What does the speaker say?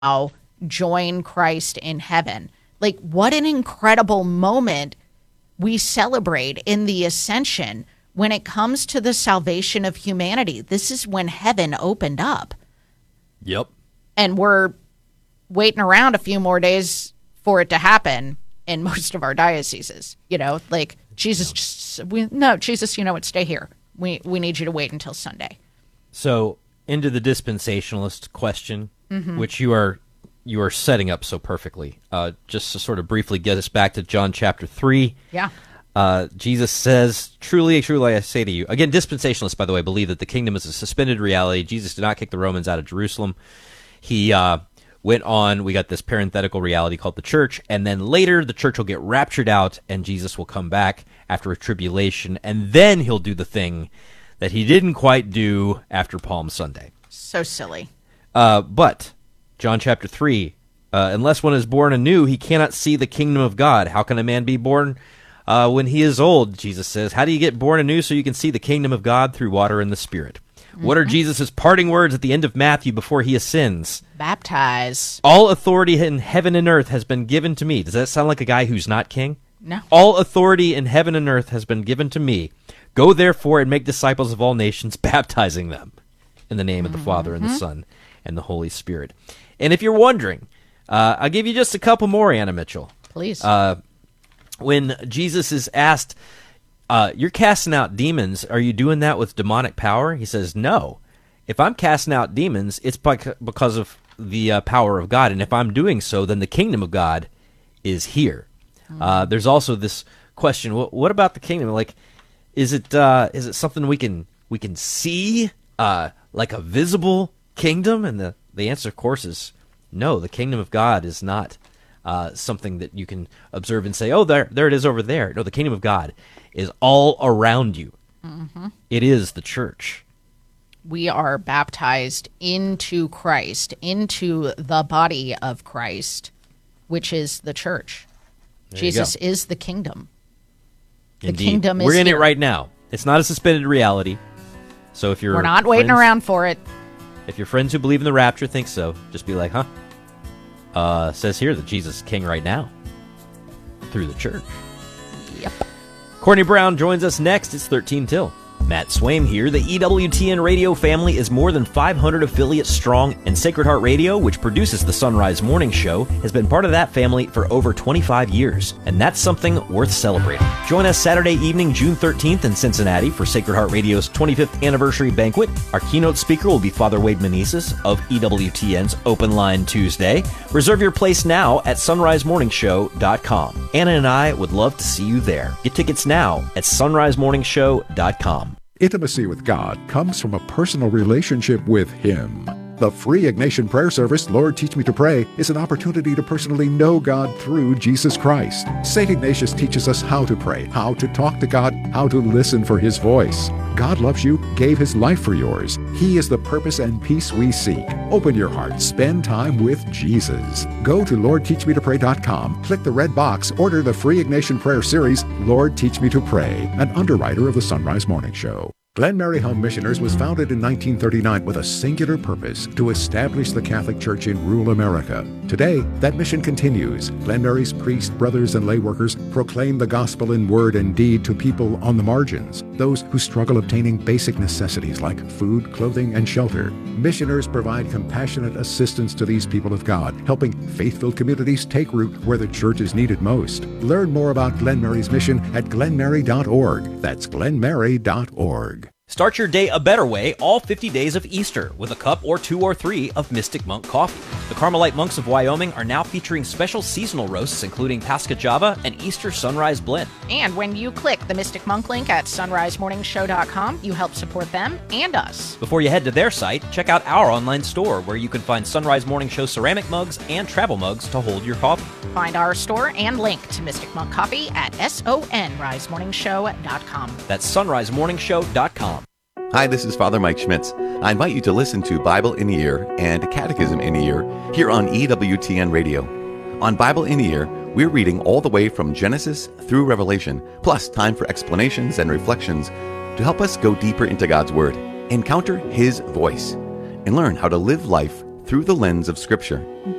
join Christ in heaven. Like, what an incredible moment we celebrate in the ascension when it comes to the salvation of humanity. This is when heaven opened up. Yep. And we're waiting around a few more days for it to happen in most of our dioceses. You know, like, Jesus, Jesus, you know what, stay here. We need you to wait until Sunday. So, into the dispensationalist question, which you are setting up so perfectly. Just to sort of briefly get us back to John chapter 3. Yeah. Jesus says, truly, truly, I say to you. Again, dispensationalists, by the way, believe that the kingdom is a suspended reality. Jesus did not kick the Romans out of Jerusalem. He went on. We got this parenthetical reality called the church. And then later, the church will get raptured out, and Jesus will come back after a tribulation. And then he'll do the thing that he didn't quite do after Palm Sunday. So silly. But John chapter 3, unless one is born anew, he cannot see the kingdom of God. How can a man be born when he is old? Jesus says, how do you get born anew so you can see the kingdom of God? Through water and the Spirit. What are Jesus' parting words at the end of Matthew before he ascends? Baptize. All authority in heaven and earth has been given to me. Does that sound like a guy who's not king? No. All authority in heaven and earth has been given to me. Go therefore and make disciples of all nations, baptizing them in the name of the Father and the Son and the Holy Spirit. And if you're wondering, I'll give you just a couple more, Anna Mitchell. Please. When Jesus is asked, you're casting out demons, are you doing that with demonic power? He says, no. If I'm casting out demons, it's because of the power of God. And if I'm doing so, then the kingdom of God is here. There's also this question, what about the kingdom? Like, is it something we can see, like a visible kingdom? And the answer, of course, is no. The kingdom of God is not something that you can observe and say, oh, there it is over there. No, the kingdom of God is all around you. It is the church. We are baptized into Christ, into the body of Christ, which is the church. Jesus is the kingdom. Indeed. The kingdom is We're in here. it right now. It's not a suspended reality. So if we're not waiting around for it. If your friends who believe in the rapture think so, just be like, huh? Says here that Jesus is king right now through the church. Yep. Courtney Brown joins us next. It's 13 till. Matt Swaim here. The EWTN radio family is more than 500 affiliates strong, and Sacred Heart Radio, which produces the Sunrise Morning Show, has been part of that family for over 25 years, and that's something worth celebrating. Join us Saturday evening, June 13th in Cincinnati for Sacred Heart Radio's 25th anniversary banquet. Our keynote speaker will be Father Wade Meneses of EWTN's Open Line Tuesday. Reserve your place now at sunrisemorningshow.com. Anna and I would love to see you there. Get tickets now at sunrisemorningshow.com. Intimacy with God comes from a personal relationship with Him. The free Ignatian prayer service, Lord Teach Me to Pray, is an opportunity to personally know God through Jesus Christ. St. Ignatius teaches us how to pray, how to talk to God, how to listen for His voice. God loves you, gave His life for yours. He is the purpose and peace we seek. Open your heart, spend time with Jesus. Go to LordTeachMeToPray.com, click the red box, order the free Ignatian prayer series, Lord Teach Me to Pray, an underwriter of the Sunrise Morning Show. Glen Mary Home Missioners was founded in 1939 with a singular purpose: to establish the Catholic Church in rural America. Today, that mission continues. Glen Mary's priests, brothers, and lay workers proclaim the gospel in word and deed to people on the margins, those who struggle obtaining basic necessities like food, clothing, and shelter. Missioners provide compassionate assistance to these people of God, helping faith-filled communities take root where the church is needed most. Learn more about Glen Mary's mission at glenmary.org. That's glenmary.org. Start your day a better way all 50 days of Easter with a cup or 2 or 3 of Mystic Monk coffee. The Carmelite monks of Wyoming are now featuring special seasonal roasts including Pascha Java and Easter Sunrise Blend. And when you click the Mystic Monk link at sunrisemorningshow.com, you help support them and us. Before you head to their site, check out our online store where you can find Sunrise Morning Show ceramic mugs and travel mugs to hold your coffee. Find our store and link to Mystic Monk Coffee at sunrisemorningshow.com. That's sunrisemorningshow.com. Hi, this is Father Mike Schmitz. I invite you to listen to Bible in a Year and Catechism in a Year here on EWTN Radio. On Bible in a Year, we're reading all the way from Genesis through Revelation, plus time for explanations and reflections to help us go deeper into God's Word, encounter His voice, and learn how to live life through the lens of Scripture.